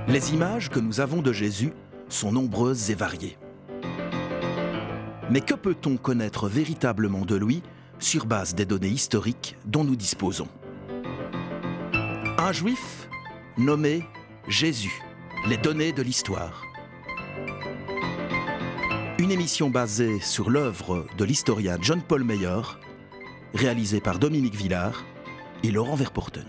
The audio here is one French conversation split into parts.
Les images que nous avons de Jésus sont nombreuses et variées. Mais que peut-on connaître véritablement de lui sur base des données historiques dont nous disposons? Un juif nommé Jésus, les données de l'histoire. Une émission basée sur l'œuvre de l'historien John Paul Meyer, réalisée par Dominique Villard et Laurent Verpoorten.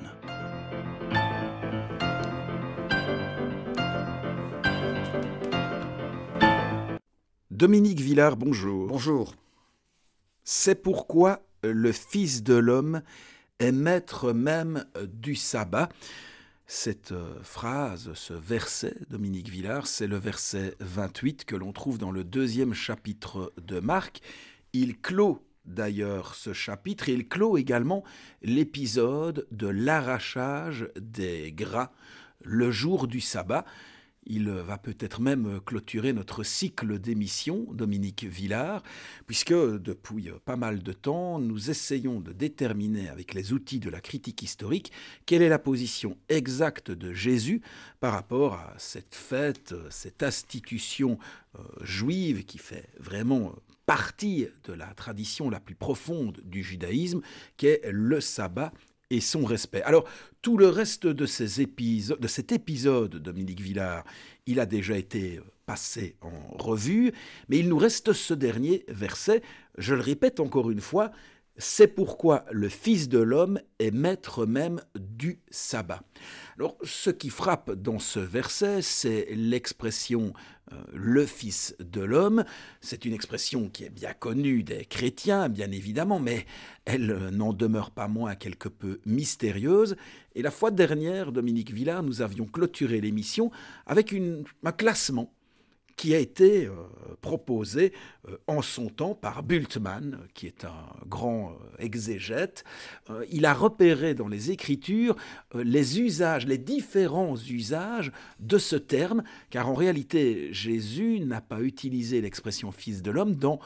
Dominique Villard, bonjour. Bonjour. C'est pourquoi le Fils de l'homme est maître même du sabbat. Cette phrase, ce verset, Dominique Villard, c'est le verset 28 que l'on trouve dans le 2e chapitre de Marc. Il clôt d'ailleurs ce chapitre et il clôt également l'épisode de l'arrachage des grains le jour du sabbat. Il va peut-être même clôturer notre cycle d'émissions, Dominique Villard, puisque depuis pas mal de temps, nous essayons de déterminer avec les outils de la critique historique quelle est la position exacte de Jésus par rapport à cette fête, cette institution juive qui fait vraiment partie de la tradition la plus profonde du judaïsme, qu'est le sabbat et son respect. Alors, tout le reste de cet épisode, Dominique Villard, il a déjà été passé en revue, mais il nous reste ce dernier verset, je le répète encore une fois, c'est pourquoi le Fils de l'homme est maître même du sabbat. Alors, ce qui frappe dans ce verset, c'est l'expression le Fils de l'homme. C'est une expression qui est bien connue des chrétiens, bien évidemment, mais elle n'en demeure pas moins quelque peu mystérieuse. Et la fois dernière, Dominique Villard, nous avions clôturé l'émission avec un classement qui a été proposé en son temps par Bultmann, qui est un grand exégète. Il a repéré dans les Écritures les usages, les différents usages de ce terme, car en réalité, Jésus n'a pas utilisé l'expression « fils de l'homme » dans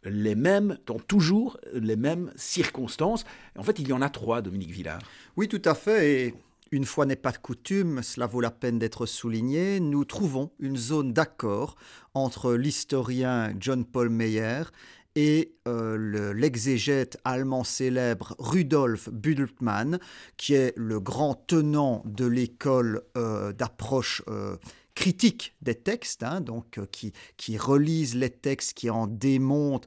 toujours les mêmes circonstances. En fait, il y en a 3, Dominique Villard. Oui, tout à fait. Et une fois n'est pas de coutume, cela vaut la peine d'être souligné, nous trouvons une zone d'accord entre l'historien John Paul Meyer et l'exégète allemand célèbre Rudolf Bultmann, qui est le grand tenant de l'école d'approche critique des textes, qui relise les textes, qui en démontre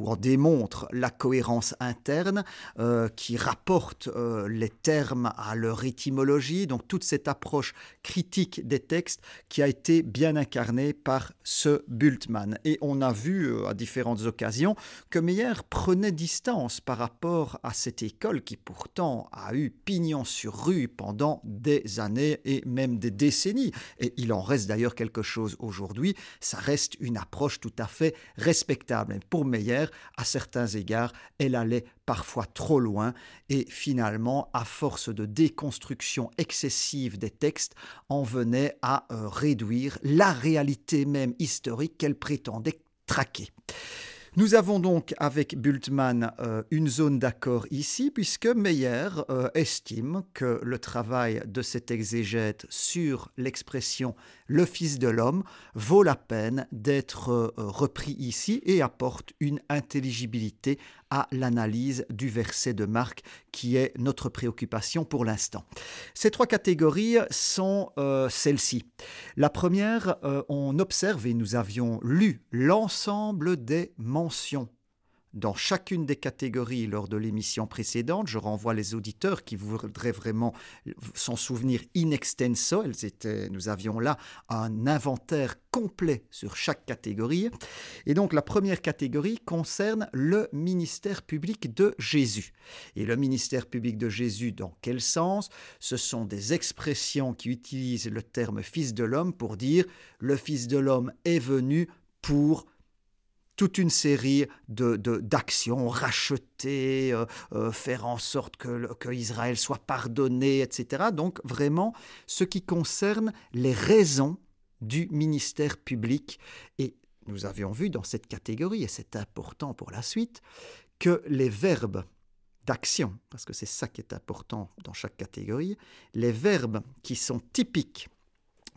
la cohérence interne, qui rapporte les termes à leur étymologie, donc toute cette approche critique des textes qui a été bien incarnée par ce Bultmann. Et on a vu à différentes occasions que Meyer prenait distance par rapport à cette école qui pourtant a eu pignon sur rue pendant des années et même des décennies. Et il en reste d'ailleurs quelque chose aujourd'hui, ça reste une approche tout à fait respectable. Et pour Meyer, à certains égards, elle allait parfois trop loin et finalement, à force de déconstruction excessive des textes, en venait à réduire la réalité même historique qu'elle prétendait traquer. Nous avons donc avec Bultmann une zone d'accord ici, puisque Meyer estime que le travail de cet exégète sur l'expression « le Fils de l'homme » vaut la peine d'être repris ici et apporte une intelligibilité à l'analyse du verset de Marc qui est notre préoccupation pour l'instant. Ces 3 catégories sont celles-ci. La première, on observe, et nous avions lu l'ensemble des mentions dans chacune des catégories lors de l'émission précédente. Je renvoie les auditeurs qui voudraient vraiment s'en souvenir in extenso. Nous avions là un inventaire complet sur chaque catégorie. Et donc la première catégorie concerne le ministère public de Jésus. Et le ministère public de Jésus, dans quel sens? Ce sont des expressions qui utilisent le terme « Fils de l'homme » pour dire « le Fils de l'homme est venu pour toute une série d'actions, racheter, faire en sorte que Israël soit pardonné, etc. » Donc vraiment, ce qui concerne les raisons du ministère public. Et nous avions vu dans cette catégorie, et c'est important pour la suite, que les verbes d'action, parce que c'est ça qui est important dans chaque catégorie, les verbes qui sont typiques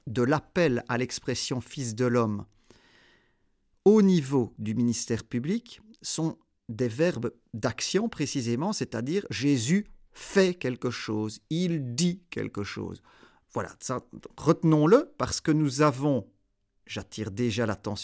de l'appel à l'expression Fils de l'homme au niveau du ministère public sont des verbes d'action précisément, c'est-à-dire Jésus fait quelque chose, il dit quelque chose. Voilà, ça, retenons-le parce que nous avons, j'attire déjà l'attention